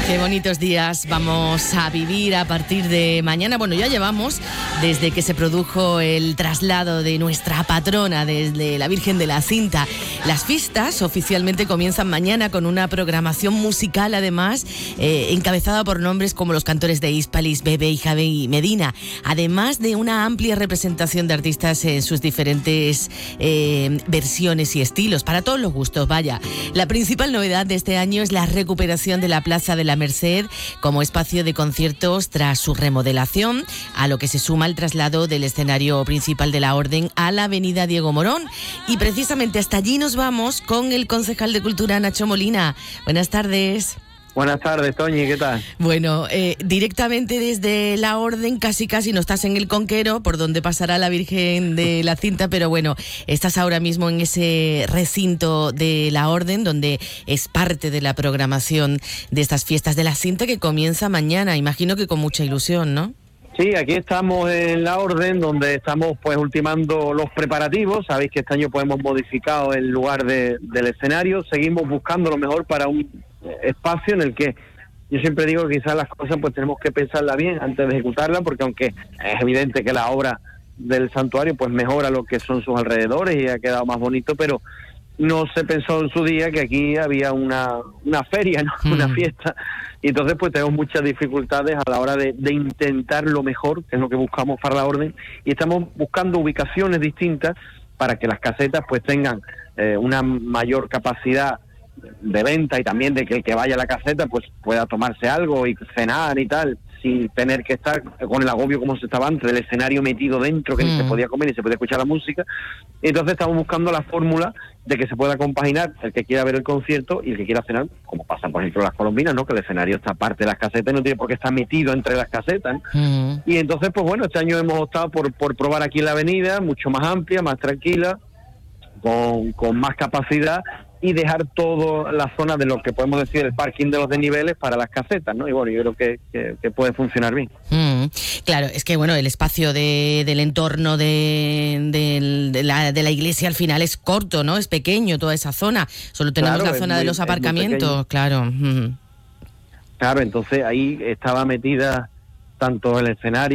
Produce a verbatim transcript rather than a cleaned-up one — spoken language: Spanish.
Qué bonitos días vamos a vivir a partir de mañana. Bueno, ya llevamos desde que se produjo el traslado de nuestra patrona desde la Virgen de la Cinta. Las fiestas oficialmente comienzan mañana con una programación musical, además, eh, encabezada por nombres como los cantores de Hispalis, Bebe y Javi Medina, además de una amplia representación de artistas en sus diferentes eh, versiones y estilos, para todos los gustos, vaya. La principal novedad de este año es la recuperación de la Plaza de la Merced como espacio de conciertos tras su remodelación, a lo que se suma el traslado del escenario principal de la Orden a la avenida Diego Morón. Y precisamente hasta allí nos vamos con el concejal de Cultura, Nacho Molina. Buenas tardes. Buenas tardes, Toñi, ¿qué tal? Bueno, eh, directamente desde la Orden, casi casi no estás en el Conquero, por donde pasará la Virgen de la Cinta, pero bueno, estás ahora mismo en ese recinto de la Orden, donde es parte de la programación de estas fiestas de la Cinta que comienza mañana. Imagino que con mucha ilusión, ¿no? Sí, aquí estamos en la Orden, donde estamos pues ultimando los preparativos. Sabéis que este año pues hemos modificado el lugar de, del escenario. Seguimos buscando lo mejor para un espacio en el que yo siempre digo que quizás las cosas pues tenemos que pensarla bien antes de ejecutarla, porque aunque es evidente que la obra del santuario pues mejora lo que son sus alrededores y ha quedado más bonito, pero no se pensó en su día que aquí había una, una feria, ¿no? Mm. Una fiesta, y entonces pues tenemos muchas dificultades a la hora de, de intentar lo mejor, que es lo que buscamos para la Orden, y estamos buscando ubicaciones distintas para que las casetas pues tengan eh, una mayor capacidad de venta y también de que el que vaya a la caseta pues pueda tomarse algo y cenar y tal, sin tener que estar con el agobio como se estaba antes, del escenario metido dentro, que mm. ni se podía comer ni se podía escuchar la música. Entonces estamos buscando la fórmula de que se pueda compaginar el que quiera ver el concierto y el que quiera cenar, como pasa por ejemplo las colombinas, ¿no? Que el escenario está aparte de las casetas y no tiene por qué estar metido entre las casetas, ¿no? Mm. Y entonces pues bueno, este año hemos optado por, por probar aquí en la avenida, mucho más amplia, más tranquila, con, con más capacidad, y dejar toda la zona de lo que podemos decir el parking de los desniveles para las casetas, ¿no? Y bueno, yo creo que, que, que puede funcionar bien. Mm, claro, es que bueno, el espacio de, del entorno de, de, de, la, de la iglesia al final es corto, ¿no? Es pequeño toda esa zona. Solo tenemos claro, la zona muy, de los aparcamientos, claro. Mm. Claro, entonces ahí estaba metida tanto el escenario